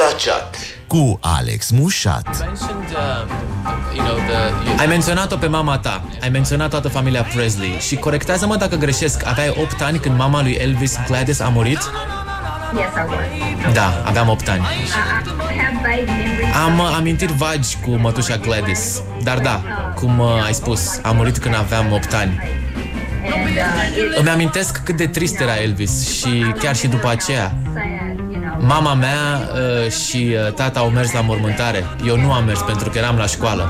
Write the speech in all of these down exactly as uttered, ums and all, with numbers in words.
La chat cu Alex Mușat. Ai menționat-o pe mama ta, ai menționat toată familia Presley și corectează-mă dacă greșesc, aveai opt ani când mama lui Elvis, Gladys, a murit? Da, aveam opt ani. Am amintiri vagi cu mătușa Gladys, dar da, cum ai spus, a murit când aveam opt ani. Îmi amintesc cât de trist era Elvis și chiar și după aceea mama mea uh, și uh, tata au mers la mormântare. Eu nu am mers pentru că eram la școală.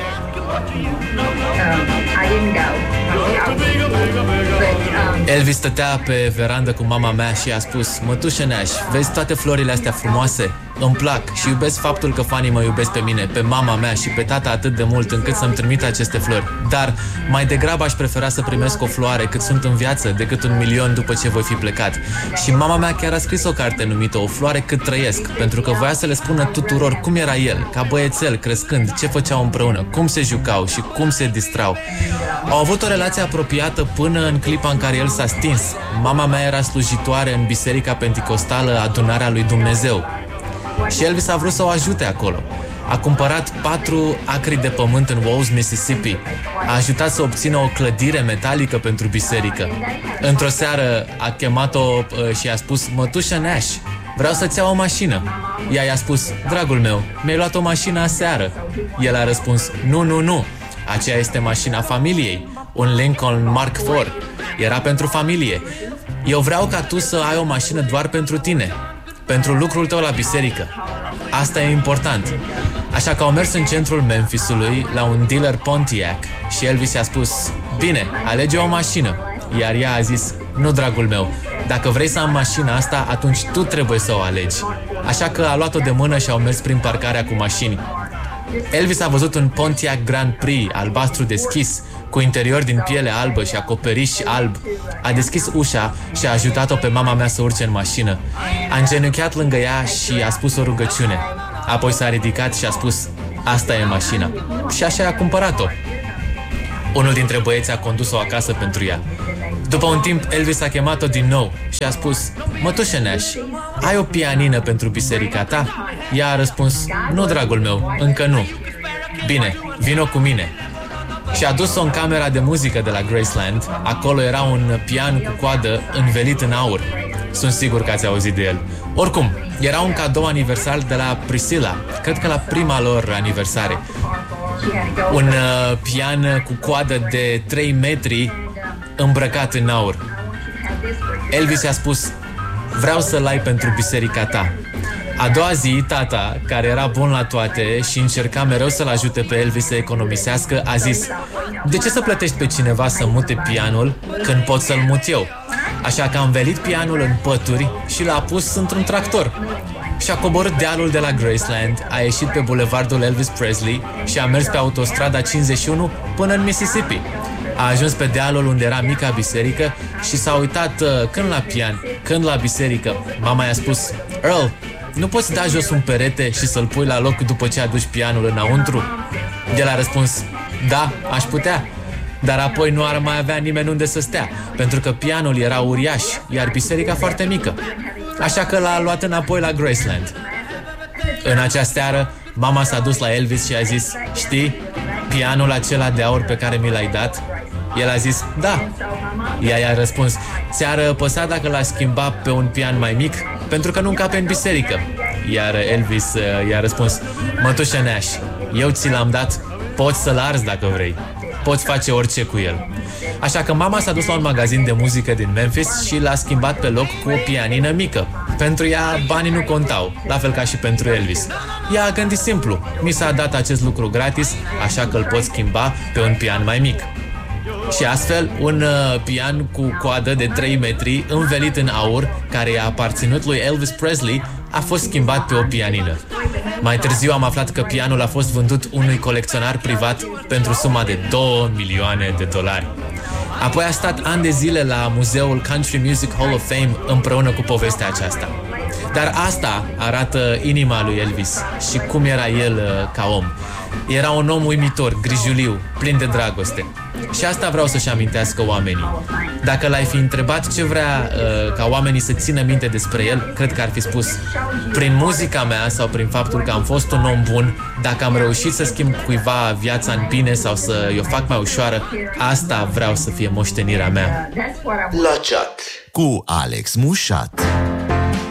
Elvis stătea pe verandă cu mama mea și a spus: mătușă Neaș, vezi toate florile astea frumoase? Îmi plac și iubesc faptul că fanii mă iubesc pe mine, pe mama mea și pe tata atât de mult încât să-mi trimit aceste flori. Dar mai degrabă aș prefera să primesc o floare cât sunt în viață decât un milion după ce voi fi plecat. Și mama mea chiar a scris o carte numită O floare cât trăiesc, pentru că voia să le spună tuturor cum era el, ca băiețel, crescând, ce făceau împreună, cum se jucau și cum se distrau. Au avut o relație apropiată până în clipa în care el s-a stins. Mama mea era slujitoare în Biserica Penticostală Adunarea lui Dumnezeu și Elvis a vrut să o ajute acolo. A cumpărat patru acri de pământ în Walls, Mississippi. A ajutat să obțină o clădire metalică pentru biserică. Într-o seară a chemat-o uh, și a spus: mătușă Neaș, vreau să-ți iau o mașină. Ea i-a spus: dragul meu, mi-ai luat o mașină aseară. El a răspuns: nu, nu, nu, aceea este mașina familiei, un Lincoln Mark patru. Era pentru familie. Eu vreau ca tu să ai o mașină doar pentru tine, pentru lucrul tău la biserică. Asta e important. Așa că au mers în centrul Memphisului la un dealer Pontiac și Elvis i-a spus: bine, alege o mașină. Iar ea a zis: nu, dragul meu, dacă vrei să am mașina asta, atunci tu trebuie să o alegi. Așa că a luat-o de mână și au mers prin parcarea cu mașini. Elvis a văzut un Pontiac Grand Prix albastru deschis, cu interior din piele albă și acoperiș alb. A deschis ușa și a ajutat-o pe mama mea să urce în mașină. A îngenunchiat lângă ea și a spus o rugăciune. Apoi s-a ridicat și a spus: asta e mașina. Și așa a cumpărat-o. Unul dintre băieți a condus-o acasă pentru ea. După un timp, Elvis a chemat-o din nou și a spus: mătușă Neaș, ai o pianină pentru biserica ta? Ea a răspuns: nu, dragul meu, încă nu. Bine, vino cu mine. Și a dus-o în camera de muzică de la Graceland. Acolo era un pian cu coadă învelit în aur. Sunt sigur că ați auzit de el. Oricum, era un cadou aniversar de la Priscilla, cred că la prima lor aniversare. Un uh, pian cu coadă de trei metri îmbrăcat în aur. Elvis i-a spus: vreau să-l ai pentru biserica ta. A doua zi, tata, care era bun la toate și încerca mereu să-l ajute pe Elvis să economisească, a zis: de ce să plătești pe cineva să mute pianul când pot să-l mut eu? Așa că a învelit pianul în pături și l-a pus într-un tractor. Și a coborât dealul de la Graceland, a ieșit pe bulevardul Elvis Presley și a mers pe autostrada cincizeci și unu până în Mississippi. A ajuns pe dealul unde era mica biserică și s-a uitat uh, când la pian, când la biserică. Mama i-a spus: Earl, nu poți da jos un perete și să-l pui la loc după ce aduci pianul înăuntru? El a răspuns: da, aș putea. Dar apoi nu ar mai avea nimeni unde să stea, pentru că pianul era uriaș, iar biserica foarte mică. Așa că l-a luat înapoi la Graceland. În acea seară, mama s-a dus la Elvis și a zis: știi, pianul acela de aur pe care mi l-ai dat? El a zis: da. Ea i-a răspuns: ți-ar păsa dacă l-aș schimba pe un pian mai mic? Pentru că nu încape în biserică. Iar Elvis uh, i-a răspuns: mătușă Neaș, eu ți l-am dat, poți să-l arzi dacă vrei, poți face orice cu el. Așa că mama s-a dus la un magazin de muzică din Memphis și l-a schimbat pe loc cu o pianină mică. Pentru ea banii nu contau, la fel ca și pentru Elvis. Ea a gândit simplu: mi s-a dat acest lucru gratis, așa că îl pot schimba pe un pian mai mic. Și astfel, un uh, pian cu coadă de trei metri, învelit în aur, care i-a aparținut lui Elvis Presley, a fost schimbat pe o pianină. Mai târziu am aflat că pianul a fost vândut unui colecționar privat pentru suma de două milioane de dolari. Apoi a stat ani de zile la muzeul Country Music Hall of Fame împreună cu povestea aceasta. Dar asta arată inima lui Elvis și cum era el uh, ca om. Era un om uimitor, grijuliu, plin de dragoste. Și asta vreau să-și amintească oamenii. Dacă l-ai fi întrebat ce vrea uh, ca oamenii să țină minte despre el, cred că ar fi spus: prin muzica mea sau prin faptul că am fost un om bun, dacă am reușit să schimb cuiva viața în bine sau să o fac mai ușoară, asta vreau să fie moștenirea mea. La chat cu Alex Mușat.